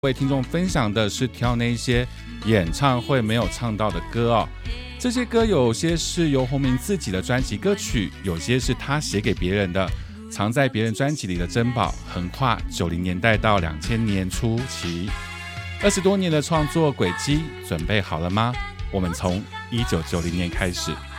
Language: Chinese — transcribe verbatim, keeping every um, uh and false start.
为听众分享的是挑那些演唱会没有唱到的歌哦。这些歌有些是游鸿明自己的专辑歌曲，有些是他写给别人的，藏在别人专辑里的珍宝，横跨九零年代到两千年初期。二十多年的创作轨迹，准备好了吗？我们从一九九零年开始。